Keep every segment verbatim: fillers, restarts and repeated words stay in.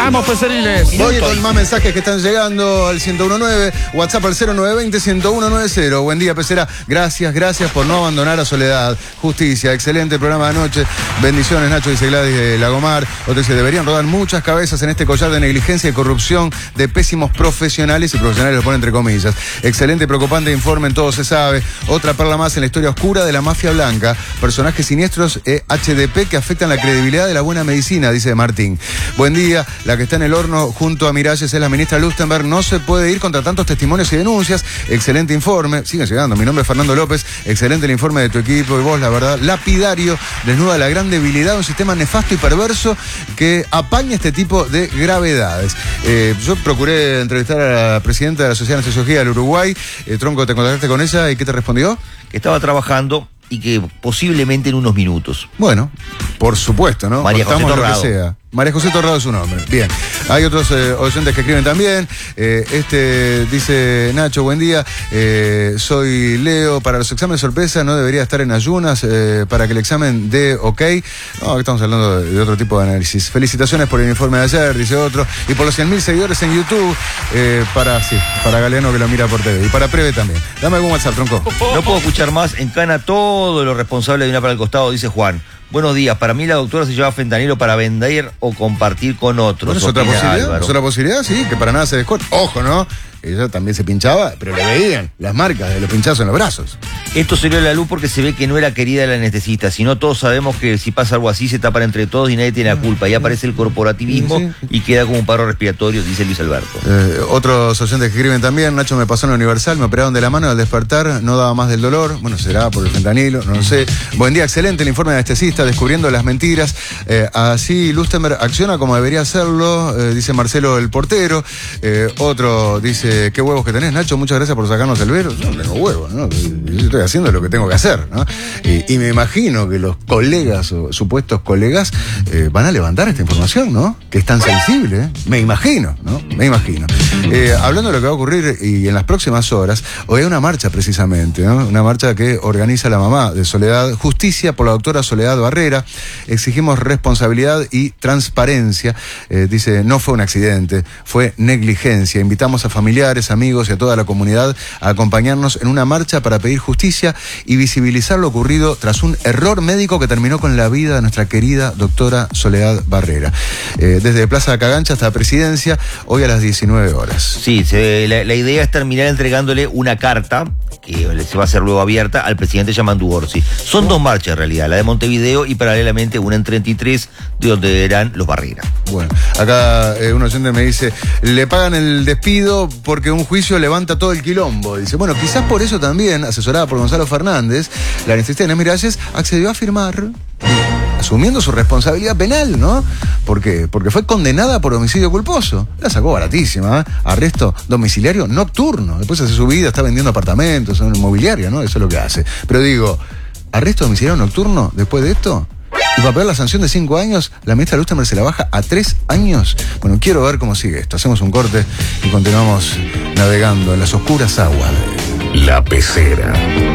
Vamos, Peseriles. Voy con más mensajes que están llegando al ciento diecinueve, WhatsApp al cero nueve dos cero, uno uno nueve cero. Buen día, Pecera. Gracias, gracias por no abandonar a Soledad. Justicia, excelente programa de anoche. Bendiciones, Nacho, dice Gladys de Lagomar. Otro dice, deberían rodar muchas cabezas en este collar de negligencia y corrupción de pésimos profesionales, y profesionales lo ponen entre comillas. Excelente, preocupante informe, en todo se sabe. Otra perla más en la historia oscura de la mafia blanca. Personajes siniestros eh, H D P que afectan la credibilidad de la buena medicina, dice Martín. Buen día. La que está en el horno junto a Miralles es la ministra Lustenberg. No se puede ir contra tantos testimonios y denuncias. Excelente informe. Sigue llegando. Mi nombre es Fernando López. Excelente el informe de tu equipo y vos, la verdad. Lapidario. Desnuda la gran debilidad de un sistema nefasto y perverso que apaña este tipo de gravedades. Eh, yo procuré entrevistar a la presidenta de la Sociedad de Anestesiología del Uruguay. Eh, Tronco, ¿te contactaste con ella y qué te respondió? Estaba trabajando y que posiblemente en unos minutos. Bueno, por supuesto, ¿no? María José Contamos Torrado. Lo que sea. María José Torrado es su nombre. Bien. Hay otros eh, oyentes que escriben también. Eh, este dice, Nacho, buen día. Eh, soy Leo. Para los exámenes sorpresa no debería estar en ayunas eh, para que el examen dé ok. No, estamos hablando de, de otro tipo de análisis. Felicitaciones por el informe de ayer, dice otro. Y por los cien mil seguidores en YouTube. Eh, para, sí, para Galeano que lo mira por T V. Y para Preve también. Dame algún WhatsApp, Tronco. No puedo escuchar más. Encana todo lo responsable de una para el costado, dice Juan. Buenos días. Para mí la doctora se lleva fentanilo para vender o compartir con otros. Bueno, es otra opina posibilidad. Álvaro. Es otra posibilidad, sí, que para nada se descorta. Ojo, ¿no? Ella también se pinchaba, pero le veían las marcas de los pinchazos en los brazos. Esto salió a la luz porque se ve que no era querida la anestesista, sino todos sabemos que si pasa algo así se tapan entre todos y nadie tiene la culpa. Y aparece el corporativismo sí, sí. y queda como un paro respiratorio, dice Luis Alberto. Eh, otros oyentes que escriben también, Nacho, me pasó en la Universal, me operaron de la mano al despertar, no daba más del dolor. Bueno, será por el fentanilo, no lo sé. Buen día, excelente el informe de anestesista, descubriendo las mentiras. Eh, así Lustenberg acciona como debería hacerlo, eh, dice Marcelo el portero. Eh, otro dice, qué huevos que tenés, Nacho, muchas gracias por sacarnos el vero. Yo no tengo huevos, ¿no? Yo estoy haciendo lo que tengo que hacer, ¿no? Y, y me imagino que los colegas o supuestos colegas eh, van a levantar esta información, ¿no? Que es tan sensible, ¿eh? Me imagino, ¿no? Me imagino. Eh, hablando de lo que va a ocurrir y en las próximas horas, hoy hay una marcha precisamente, ¿no? Una marcha que organiza la mamá de Soledad, Justicia por la doctora Soledad Barrera. Exigimos responsabilidad y transparencia. Eh, dice, no fue un accidente, fue negligencia. Invitamos a familiares, amigos y a toda la comunidad a acompañarnos en una marcha para pedir justicia y visibilizar lo ocurrido tras un error médico que terminó con la vida de nuestra querida doctora Soledad Barrera. Eh, desde Plaza Cagancha hasta Presidencia, hoy a las diecinueve horas. Sí, se, la, la idea es terminar entregándole una carta que se va a hacer luego abierta al presidente Yamandu Orsi. Son dos marchas en realidad, la de Montevideo y paralelamente una en treinta y tres, de donde eran los Barrera. Bueno, acá eh, un oyente me dice, le pagan el despido porque un juicio levanta todo el quilombo. Dice, bueno, quizás por eso también, asesorada por Gonzalo Fernández, la anestesista de Miralles accedió a firmar, asumiendo su responsabilidad penal, ¿no? ¿Por qué? Porque fue condenada por homicidio culposo. La sacó baratísima, ¿eh? Arresto domiciliario nocturno. Después hace su vida, está vendiendo apartamentos en una inmobiliaria, ¿no? Eso es lo que hace. Pero digo, ¿arresto domiciliario nocturno después de esto? Y para pagar la sanción de cinco años, la ministra Lustenberg se la baja a tres años. Bueno, quiero ver cómo sigue esto. Hacemos un corte y continuamos navegando en las oscuras aguas de La Pecera.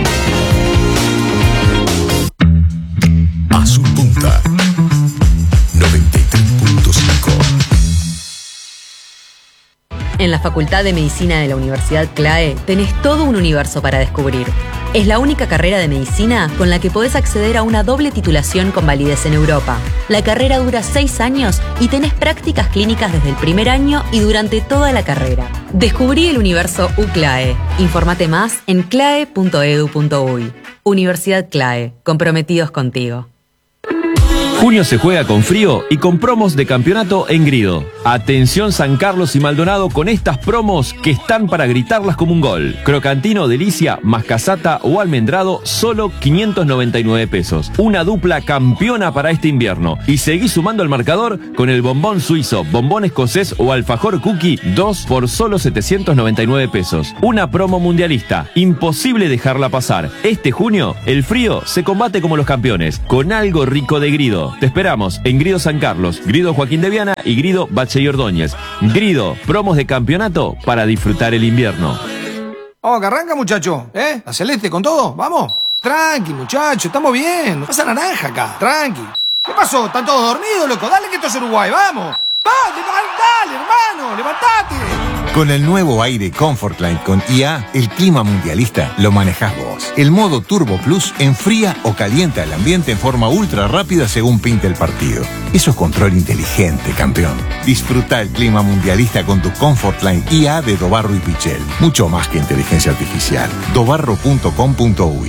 A su punta. noventa y tres punto cinco. En la Facultad de Medicina de la Universidad CLAE tenés todo un universo para descubrir. Es la única carrera de medicina con la que podés acceder a una doble titulación con validez en Europa. La carrera dura seis años y tenés prácticas clínicas desde el primer año y durante toda la carrera. Descubrí el universo UCLAE. Infórmate más en clae punto edu punto uy. Universidad CLAE. Comprometidos contigo. Junio se juega con frío y con promos de campeonato en Grido. Atención San Carlos y Maldonado con estas promos que están para gritarlas como un gol. Crocantino, delicia, mascasata o almendrado, solo quinientos noventa y nueve pesos. Una dupla campeona para este invierno. Y seguí sumando el marcador con el bombón suizo, bombón escocés o alfajor cookie, dos por solo setecientos noventa y nueve pesos. Una promo mundialista. Imposible dejarla pasar. Este junio, el frío se combate como los campeones, con algo rico de Grido. Te esperamos en Grido San Carlos, Grido Joaquín de Viana y Grido Bache y Ordóñez. Grido, promos de campeonato para disfrutar el invierno. Vamos, que arranca, muchacho, ¿eh? La celeste con todo, vamos. Tranqui, muchacho, estamos bien. No pasa naranja acá, tranqui. ¿Qué pasó? ¿Están todos dormidos, loco? Dale que esto es Uruguay, vamos. ¡Dale, dale! ¡Levantate! Con el nuevo aire Comfortline con I A, el clima mundialista lo manejás vos. El modo Turbo Plus enfría o calienta el ambiente en forma ultra rápida según pinte el partido. Eso es control inteligente, campeón. Disfruta el clima mundialista con tu Comfortline I A de Dobarro y Pichel. Mucho más que inteligencia artificial. dobarro punto com punto uy.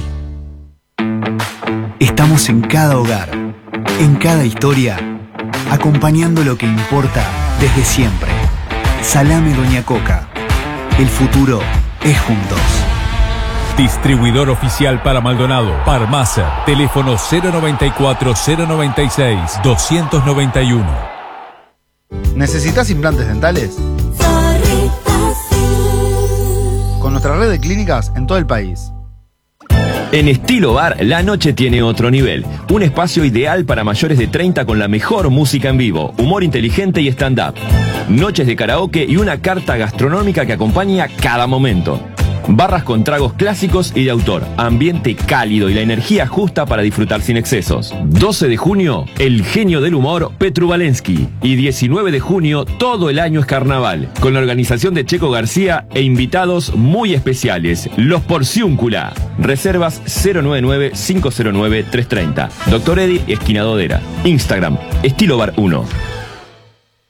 Estamos en cada hogar, en cada historia, acompañando lo que importa desde siempre. Salame Doña Coca. El futuro es juntos. Distribuidor oficial para Maldonado. Parmacer. Teléfono cero noventa y cuatro, cero noventa y seis, doscientos noventa y uno. ¿Necesitas implantes dentales? Con nuestra red de clínicas en todo el país. En Estilo Bar, la noche tiene otro nivel. Un espacio ideal para mayores de treinta con la mejor música en vivo, humor inteligente y stand-up. Noches de karaoke y una carta gastronómica que acompaña cada momento. Barras con tragos clásicos y de autor, ambiente cálido y la energía justa para disfrutar sin excesos. doce de junio, el genio del humor, Petru Valensky. Y diecinueve de junio, todo el año es carnaval, con la organización de Checo García e invitados muy especiales, los Porciúncula. Reservas cero nueve nueve, cinco cero nueve, tres tres cero. Doctor Eddy, esquina Dodera. Instagram, Estilo Bar uno.